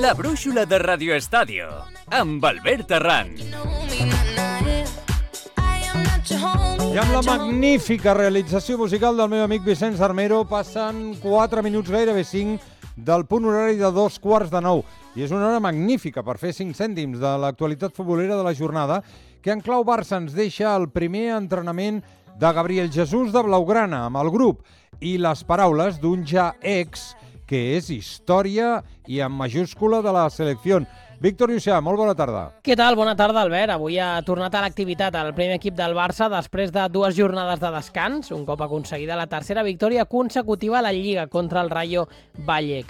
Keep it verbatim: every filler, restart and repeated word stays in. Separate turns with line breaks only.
La brúixola de Radio Estadio, amb Albert Arran.
I amb la magnífica realització musical del meu amic Vicenç Armero passen quatre minuts, gairebé cinc, del punt horari de dos quarts de nou. I és una hora magnífica per fer cinc cèntims de l'actualitat futbolera de la jornada, que en clau Barça ens deixa el primer entrenament de Gabriel Jesús de Blaugrana amb el grup i les paraules d'un ja ex que és història i en majúscula de la selecció. Víctor Llucià, molt bona tarda.
Què tal? Bona tarda, Albert. Avui ha tornat a l'activitat el primer equip del Barça després de dues jornades de descans, un cop aconseguida la tercera victòria consecutiva a la Lliga contra el Rayo Vallecano.